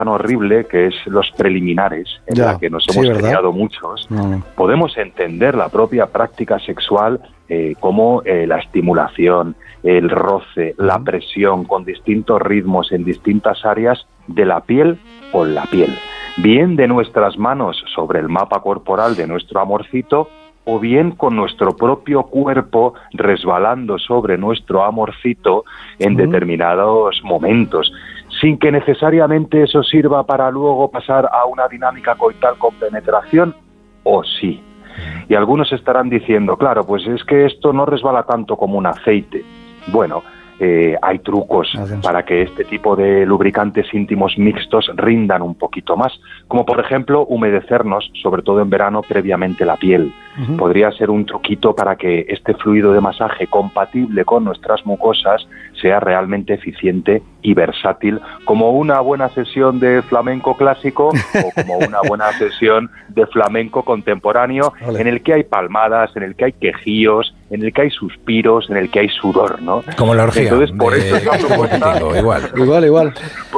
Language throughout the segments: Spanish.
tan horrible que es los preliminares, en la que nos hemos criado muchos, podemos entender la propia práctica sexual como la estimulación, el roce, la presión con distintos ritmos en distintas áreas de la piel con la piel, bien de nuestras manos sobre el mapa corporal de nuestro amorcito, o bien con nuestro propio cuerpo resbalando sobre nuestro amorcito en determinados momentos, sin que necesariamente eso sirva para luego pasar a una dinámica coital con penetración, o sí. Y algunos estarán diciendo, claro, pues es que esto no resbala tanto como un aceite. Bueno, hay trucos para que este tipo de lubricantes íntimos mixtos rindan un poquito más, como por ejemplo humedecernos, sobre todo en verano, previamente la piel. Podría ser un truquito para que este fluido de masaje compatible con nuestras mucosas sea realmente eficiente y versátil, como una buena sesión de flamenco clásico o como una buena sesión de flamenco contemporáneo, en el que hay palmadas, en el que hay quejíos, en el que hay suspiros, en el que hay sudor, ¿no? Como la orgía. Entonces, por eso es la propuesta. Igual.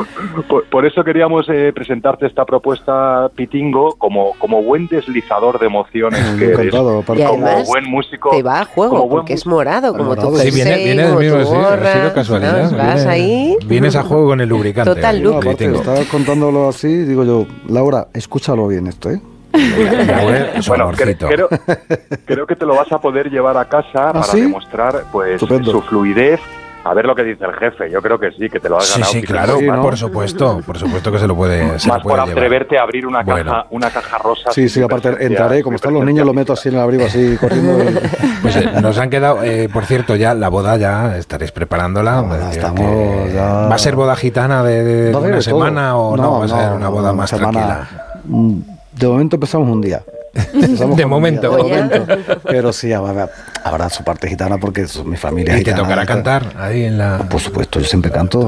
Por eso queríamos presentarte esta propuesta, Pitingo, como buen deslizador de emociones que eres, como buen músico. Te va a juego, porque es morado, como tu jersey, viene del mismo, gorra, ha sido casualidad. ¿no? Vas ahí. Vienes a juego con el lubricante. Total look. Aparte, estaba contándolo así, digo yo, Laura, escúchalo bien esto, ¿eh? Bueno, creo que te lo vas a poder llevar a casa para demostrar pues su fluidez. A ver lo que dice el jefe. Yo creo que sí, que te lo has ganado. Sí, claro, ¿no? Por supuesto que se lo puede. Más por atreverte a abrir una caja rosa. Sí, aparte entraré, como están los niños, lo meto así en el abrigo, así corriendo. Pues nos han quedado, por cierto, ya la boda ya estaréis preparándola. ¿Va a ser boda gitana de una semana o no? ¿Va a ser una boda más tranquila? De momento empezamos un día. De momento. Pero sí, habrá su parte gitana porque mi familia. ¿Y te tocará cantar ahí en la...? Por supuesto, yo siempre canto.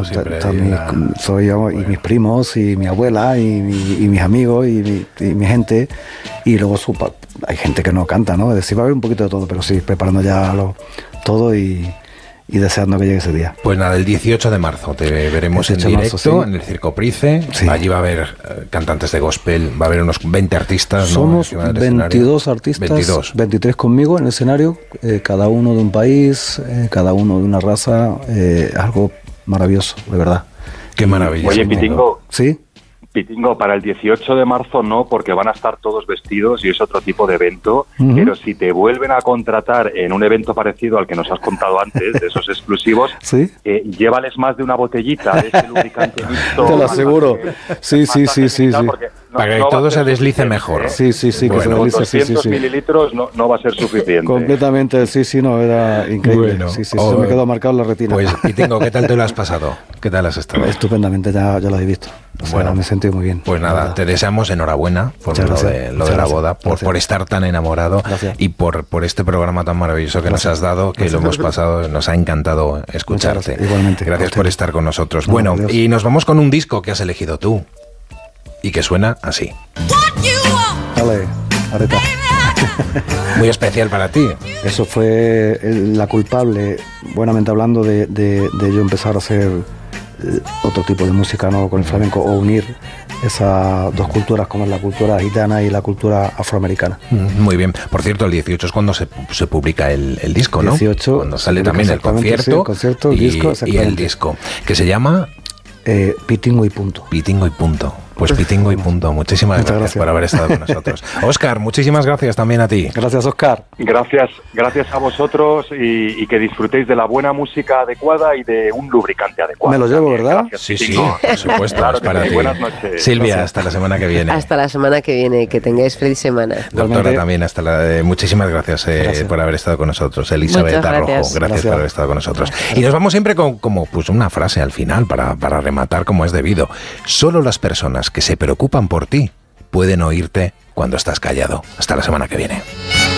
Soy yo y mis primos y mi abuela y mis amigos y mi gente. Y luego hay gente que no canta, ¿no? Es decir, va a haber un poquito de todo, pero sí, preparando ya todo y deseando que llegue ese día. Pues nada, el 18 de marzo te veremos en directo en el Circo Price. Allí va a haber cantantes de gospel, va a haber unos 20 artistas. Somos 22 artistas, 23 conmigo en el escenario, cada uno de un país, cada uno de una raza, algo maravilloso, de verdad. Qué maravilloso. Oye, Pitingo. ¿Sí? Pitingo, para el 18 de marzo no, porque van a estar todos vestidos y es otro tipo de evento, pero si te vuelven a contratar en un evento parecido al que nos has contado antes, de esos exclusivos, llévales más de una botellita de ese lubricante mixto. Te lo aseguro. Sí. Para que todo se deslice mejor. Sí, bueno, que se deslice. 200 mililitros no va a ser suficiente. Completamente, era increíble. Bueno, se me quedó marcado en la retina. Pues, Pitingo, ¿qué tal te lo has pasado? ¿Qué tal has estado? Estupendamente, ya lo he visto. Me he sentido muy bien. Pues nada, te deseamos enhorabuena por lo de la boda, por estar tan enamorado y por este programa tan maravilloso que nos has dado, que lo hemos pasado, nos ha encantado escucharte. Igualmente. Gracias por estar con nosotros. Bueno, y nos vamos con un disco que has elegido tú y que suena así. Dale, areta. Muy especial para ti. Eso fue la culpable, buenamente hablando, de yo empezar a hacer otro tipo de música, ¿no?, con el flamenco, o unir esas dos culturas, como es la cultura gitana y la cultura afroamericana. Muy bien. Por cierto, el 18 es cuando se publica el disco, ¿no? 18, cuando sale también el concierto, el disco, y el disco, que se llama Pitingo y punto. Pitingo y punto. Pues Pitingo y punto. Muchísimas gracias por haber estado con nosotros. Óscar, muchísimas gracias también a ti. Gracias, Óscar. Gracias a vosotros y que disfrutéis de la buena música adecuada y de un lubricante adecuado. Me lo llevo, ¿verdad? Gracias, sí, por supuesto. Claro, es para ti. Buenas noches. Silvia, hasta la semana que viene. Hasta la semana que viene, que tengáis feliz semana. Doctora, también muchísimas gracias por haber estado con nosotros. Elizabeth Arrojo, gracias por haber estado con nosotros. Y nos vamos siempre con pues una frase al final para rematar como es debido. Solo las personas que se preocupan por ti pueden oírte cuando estás callado. Hasta la semana que viene.